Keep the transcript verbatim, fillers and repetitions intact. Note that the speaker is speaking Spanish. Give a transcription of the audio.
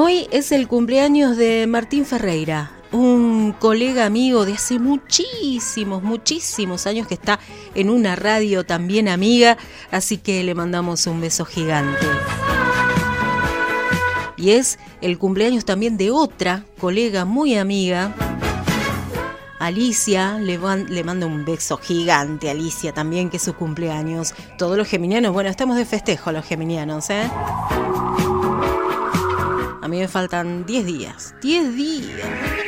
Hoy es el cumpleaños de Martín Ferreira, un colega amigo de hace muchísimos, muchísimos años que está en una radio también amiga, así que le mandamos un beso gigante. Y es el cumpleaños también de otra colega muy amiga, Alicia. Le, van, le mando un beso gigante a Alicia también, que es su cumpleaños. Todos los geminianos, bueno, estamos de festejo los geminianos, ¿eh? A mí me faltan diez días. diez días.